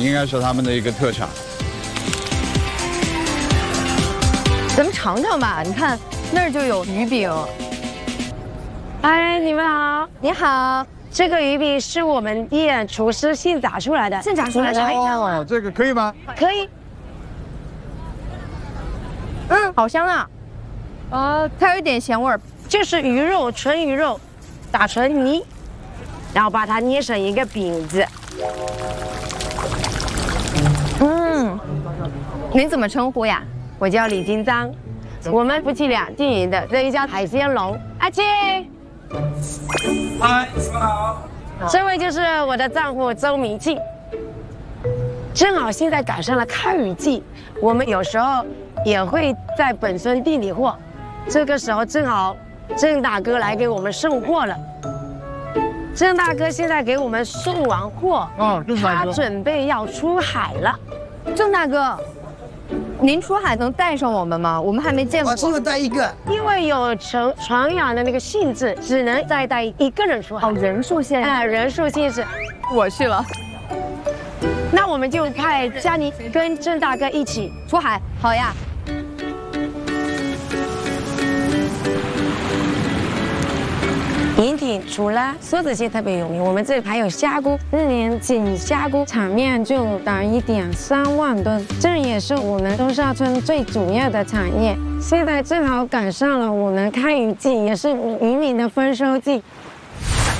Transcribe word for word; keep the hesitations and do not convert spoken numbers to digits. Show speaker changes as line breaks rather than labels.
应该是他们的一个特产。
咱们尝尝吧，你看那儿就有鱼饼。
哎，你们好，
你好，
这个鱼饼是我们店厨师现炸出来的，
现炸出来的。
哦，这个可以吗？
可以。
嗯，好香啊！呃，它有一点咸味儿。
就是鱼肉，纯鱼肉，打成泥，然后把它捏成一个饼子。
嗯，您怎么称呼呀？
我叫李金章，我们夫妻俩经营的这一家海鲜楼。阿庆，
嗨，你们好。
这位就是我的丈夫周明庆。正好现在赶上了开雨季，我们有时候也会在本村订理货，这个时候正好郑大哥来给我们送货了。郑大哥现在给我们送完货，
哦，
他准备要出海了。
郑大哥，您出海能带上我们吗？我们还没见过。
我只能带一个，
因为有传传染的那个性质，只能再带一个人出海。
哦，人数限制。
哎，人数限制。
我去了。
那我们就派佳妮跟郑大哥一起
出海。好呀。
银体除了梭子蟹特别有名，我们这里还有虾菇，四年仅虾菇产量就达一点三万吨，这也是我们东沙村最主要的产业。现在正好赶上了我们开渔季，也是渔民的丰收季。